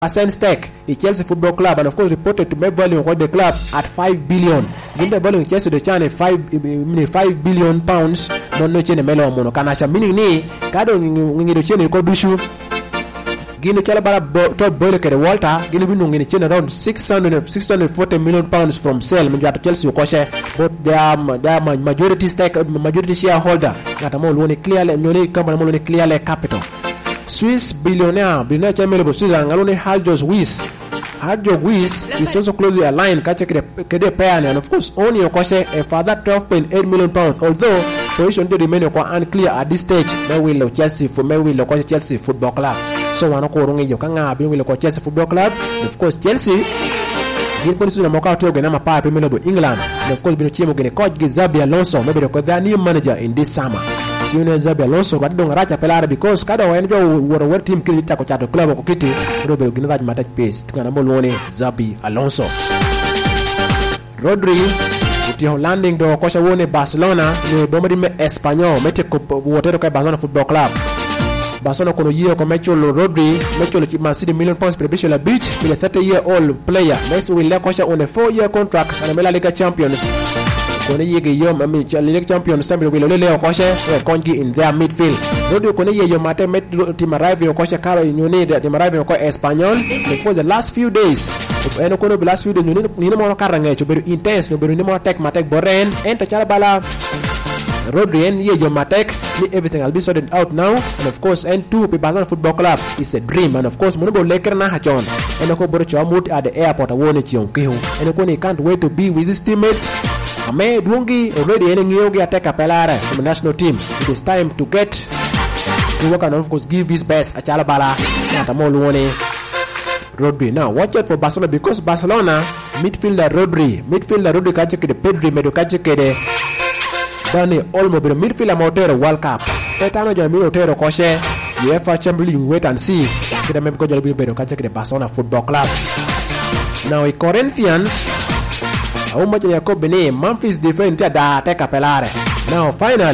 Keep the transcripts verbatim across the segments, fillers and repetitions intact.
percent stake in Chelsea Football Club, and of course reported to make value of the club at five billion. Ginde value in Chelsea the chane five five billion pounds. Mono chene melo mono kanasha meaning ni kado ngido chene ko dushu. Gine chala bara top boy kere Walter gine binu ngini chene around six hundred forty million pounds from sale mjata Chelsea ko she, but they are they are majority stake majority shareholder ngata mo lone clearly nyoni company mo lone clearly capital. Swiss billionaire billionaire chamele bo Swiss ngalone Harjos Wyss. Harjos Wyss is also closely aligned kache kede pair, and of course only okoshe a further twelve point eight million pounds, although position to remain unclear at this stage. They will Chelsea for me will okoshe Chelsea Football Club. So wanako rungi yo kanga bi will okoshe Chelsea Football Club. Of course Chelsea gin polisu na moka to gena mapa Premier League England. And of course bino chimo gene coach Xabi Alonso maybe the their new manager in this summer. Junior Xabi Alonso wadong racha pelara because kada waenjo woro wer team kili tako chato club ko kiti robe gina raj mata pace tkana molone Xabi Alonso. Rodri utio landing do kosha wone Barcelona ne bomadi me Espanyol mete ko wotero ka Barcelona Football Club. Barcelona kono year ko mecholo Rodri mecholo chi Man City million pounds per la beach with a thirty year old player. Next will let kosha on a four year contract and Mela Liga champions. Kone yege yom ami League champions tambi will lele okoshe kongi in their midfield. Rodri kone ye yom mate met team arrive okoshe karo nyoni team arrive ko Espanyol. For the last few days eno kono the last few days nyoni ni mo karanga cho very intense no very ni mo attack matek boren ento chala bala Rodri and ye yom matek everything will be sorted out now, and of course N two Barcelona Football Club is a dream, and of course Monobo Leker na hachon eno ko boro chamut at the airport awone chion kihu eno ko ni can't wait to be with his teammates. Ame Dungi already any nyogi ateka pelare from the national team. It is time to get to work and of course give his best a chalabala natamoluone Rodri. Now watch out for Barcelona because Barcelona midfielder Rodri midfielder Rodri kache the Pedri medo kache de Dani Olmo be midfielder Motero World Cup Petano Jami Motero Koshe UEFA Champions League wait and see kida memko jalo be kache the Barcelona Football Club. Now the Corinthians how much they are bene Memphis defend da take pelare. Now finally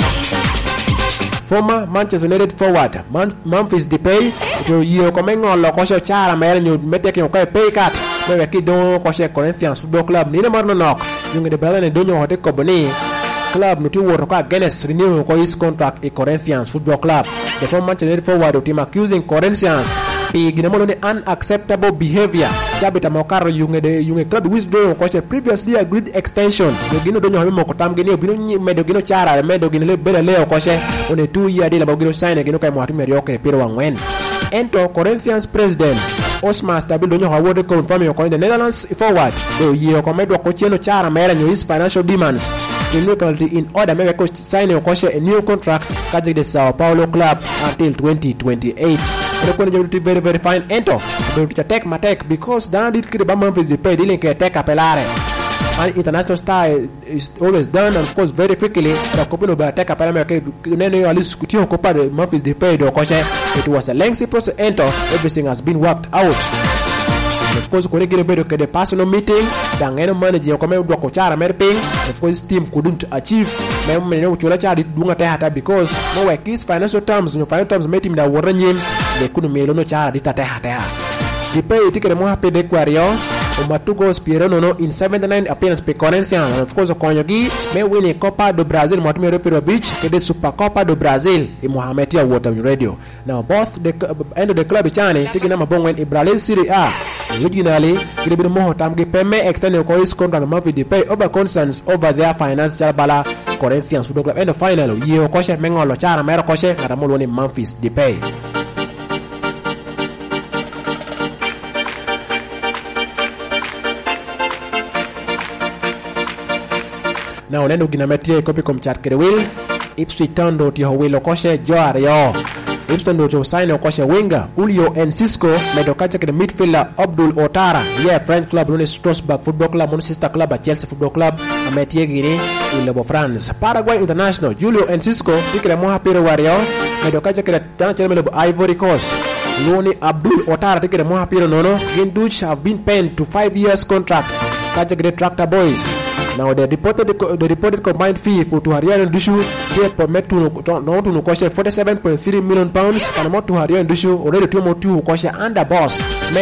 former Manchester United forward Man- Memphis Depay to you coming on lokosho chara mere nyu meteke ko pay cut be ki don koshe Corinthians Football Club ni na marno nok yung de bala ne donyo hote ko bene club no ti woro ka Guinness renew ko his contract e Corinthians Football Club. The former Manchester United forward team accusing Corinthians ginamolo ni unacceptable behavior chabita mokaro yunge de yunge club withdraw ko previously agreed extension gino donyo hame ko tam gino bino medo gino chara medo gino le bele leo ko she on a two year deal about gino sign gino kay mo hatu merio ke pero wangwen ento Corinthians president Osman Stabil donyo hawode confirm yo ko the Netherlands forward do year ko medo ko cheno chara mera nyo his financial demands significantly in order make ko sign yo ko a new contract kaje de Sao Paulo club until twenty twenty-eight. Very very fine ento going to take my take because dan did kid Memphis Depay dealing ke take apelare and international style is always done, and of course very quickly the couple of take apelare ke nene at least kutio ko pa Memphis Depay do koshe. It was a lengthy process ento everything has been worked out. Of course kone gine bedo ke the personal meeting dan eno manager ko me do ko chara merping. Of course team couldn't achieve me me no chula chari dunga te hata because no work is financial terms no financial terms made him da woranyim le kunu me lo no chara dita te hata Depay tikere mo hape de kwario o matugo spiero no in seventy-nine appearance pe Corinthians, and of course konyogi me win Copa do Brazil mo tumero pero beach ke de Super Copa do Brazil e Mohamed ya Water Radio. Now both the end of the club chane tikina mabongwen e Brazil Serie A originally gilibino mo tamge peme extend ko is contract Memphis Depay over concerns over their finance bala Corinthians Football Club. And the final yo koshe mengolo chara mero koshe ngaramolo ni Memphis Depay. Now neno ginametie kopi kom chat kede will Ipswich Town do ti ho will koshe joare yo Ipswich do to sign koshe winger Julio Enciso medo kacha kede midfielder Abdul Otara yeah French club Lone Strasbourg Football Club mon sister club at Chelsea Football Club ametie gini ilebo France. Paraguay International Julio Enciso tikere mo hapiro wario medo kacha kede tanche melebo Ivory Coast Lone Abdul Otara tikere mo hapiro nono Ginduch have been penned to five years contract kacha kede Tractor Boys Now the reported the reported combined fee for Tuharia and Dushu they permit to no to cost forty-seven point three million pounds and more Tuharia and Dushu already two more two cost under boss